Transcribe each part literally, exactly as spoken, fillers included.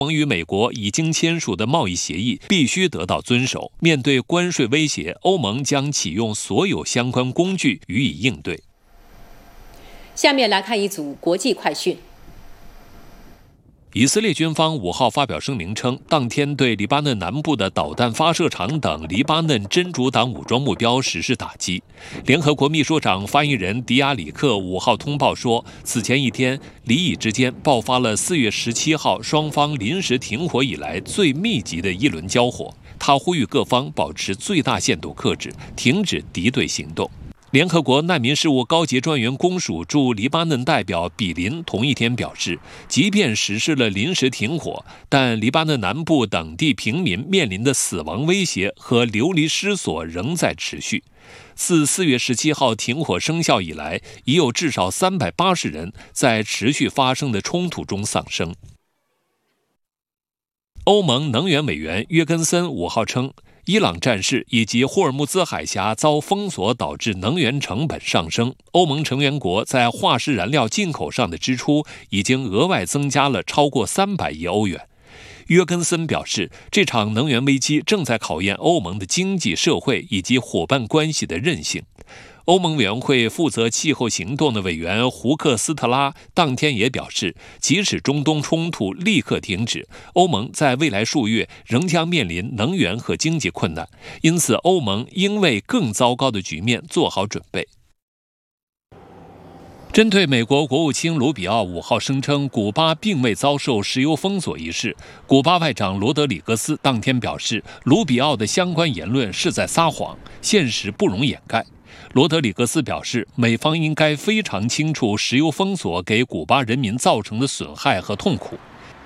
欧盟与美国已经签署的贸易协议必须得到遵守。面对关税威胁，欧盟将启用所有相关工具予以应对。 下面来看一组国际快讯。 以色列军方五号发表声明称，当天对黎巴嫩南部的导弹发射场等黎巴嫩真主党武装目标实施打击。联合国秘书长发言人迪亚里克五号通报说，此前一天，黎以之间爆发了四月十七号双方临时停火以来最密集的一轮交火。他呼吁各方保持最大限度克制，停止敌对行动。联合国难民事务高级专员公署驻黎巴嫩代表比林同一天表示，即便实施了临时停火，但黎巴嫩南部等地平民面临的死亡威胁和流离失所仍在持续。自四月十七号停火生效以来，已有至少三百八十人在持续发生的冲突中丧生。欧盟能源委员约根森五号称，伊朗战事以及霍尔木兹海峡遭封锁导致能源成本上升，欧盟成员国在化石燃料进口上的支出已经额外增加了超过三百亿欧元。约根森表示，这场能源危机正在考验欧盟的经济社会以及伙伴关系的韧性。欧盟委员会负责气候行动的委员胡克斯特拉当天也表示，即使中东冲突立刻停止，欧盟在未来数月仍将面临能源和经济困难，因此欧盟应为更糟糕的局面做好准备。针对美国国务卿卢比奥五号声称古巴并未遭受石油封锁一事，古巴外长罗德里格斯当天表示，卢比奥的相关言论是在撒谎，现实不容掩盖。罗德里格斯表示，美方应该非常清楚石油封锁给古巴人民造成的损害和痛苦。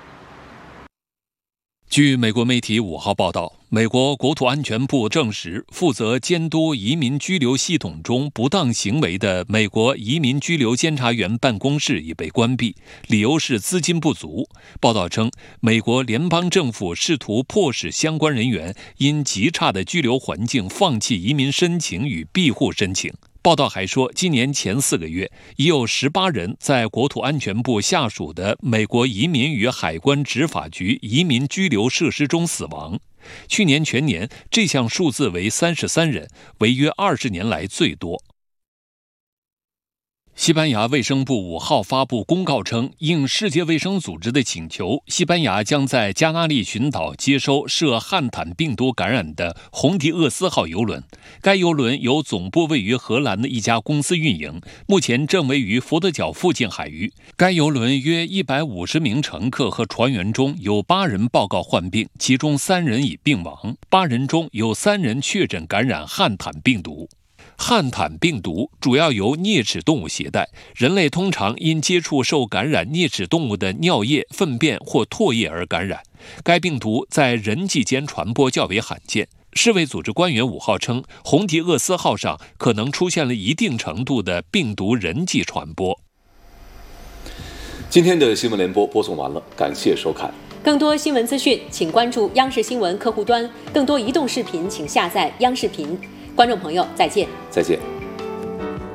据美国媒体五号报道，美国国土安全部证实，负责监督移民居留系统中不当行为的美国移民居留监察员办公室已被关闭，理由是资金不足。报道称，美国联邦政府试图迫使相关人员因极差的居留环境放弃移民申请与庇护申请。报道还说，今年前四个月，已有十八人在国土安全部下属的美国移民与海关执法局移民居留设施中死亡。去年全年，这项数字为三十三人，为约二十年来最多。西班牙卫生部五号发布公告称，应世界卫生组织的请求，西班牙将在加那利群岛接收涉汉坦病毒感染的红迪厄斯号邮轮。该邮轮由总部位于荷兰的一家公司运营，目前正位于佛得角附近海域。该邮轮约一百五十名乘客和船员中有八人报告患病，其中三人已病亡，八人中有三人确诊感染汉坦病毒。汉坦病毒主要由啮齿动物携带，人类通常因接触受感染啮齿动物的尿液、粪便或唾液而感染。该病毒在人际间传播较为罕见。世卫组织官员五号称，红迪厄斯号上可能出现了一定程度的病毒人际传播。 今天的新闻联播播送完了，感谢收看。 更多新闻资讯，请关注央视新闻客户端；更多移动视频，请下载央视频。观众朋友，再见。 再见。